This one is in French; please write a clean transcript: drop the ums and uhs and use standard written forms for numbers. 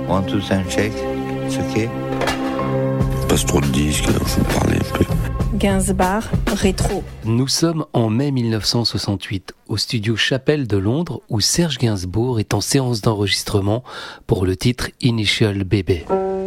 One, two, and shake. It's okay. Passe trop de disques, faut parler un peu. Gainsbourg, rétro. Nous sommes en mai 1968 au studio Chapelle de Londres où Serge Gainsbourg est en séance d'enregistrement pour le titre Initial Baby.